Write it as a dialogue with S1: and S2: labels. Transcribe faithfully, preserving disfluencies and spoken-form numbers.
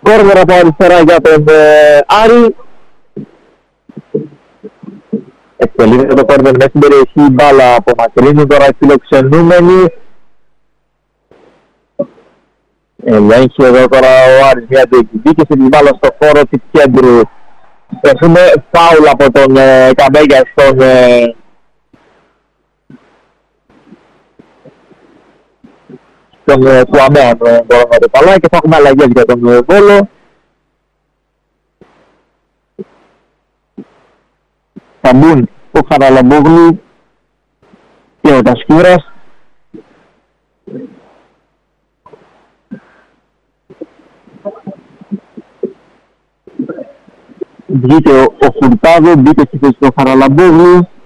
S1: κόρνερ από αριστερά για τον ε, Άρη. Εκτελείται το κόρνερ μέσα στην περιοχή, μπάλα από μακρύνου, τώρα φιλοξενούμενη. Ελέγχει εδώ τώρα ο Άρης μια διεκδίκηση της μπάλας στο χώρο της κέντρου. Έχουμε φάουλ από τον ε, Καμπέγια στον ε, τον ε, Κουαμέ, αν ε, μπορώ να το παλά, και θα έχουμε αλλαγές για τον ε, Βόλο. Θα μπουν ο Χαραλαμπόγλου και ο Τασκούρας. Βγήκε ο, ο Φουρτάδο, μπήκε στη θέση του Χαραλαμπόγλου.